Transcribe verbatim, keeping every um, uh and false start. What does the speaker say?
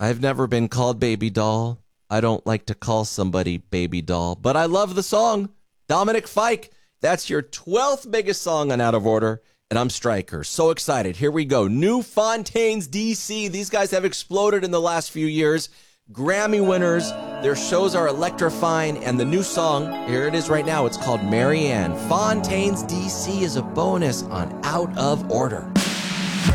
I've never been called baby doll. I don't like to call somebody baby doll, but I love the song. Dominic Fike, that's your twelfth biggest song on Out of Order, and I'm Stryker. So excited. Here we go. New Fontaines, D C. These guys have exploded in the last few years. Grammy winners. Their shows are electrifying, and the new song, here it is right now. It's called Marianne. Fontaines, D C is a bonus on Out of Order.